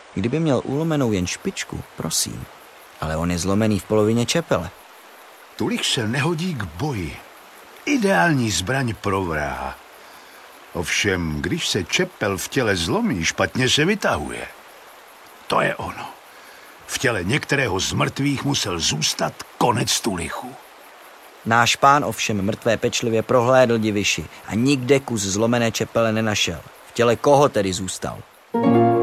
Kdyby měl ulomenou jen špičku, prosím. Ale on je zlomený v polovině čepele. Tulich se nehodí k boji. Ideální zbraň pro vraha. Ovšem, když se čepel v těle zlomí, špatně se vytahuje. To je ono. V těle některého z mrtvých musel zůstat konec tulichu. Náš pán ovšem mrtvé pečlivě prohlédl diviši a nikde kus zlomené čepele nenašel. V těle koho tedy zůstal?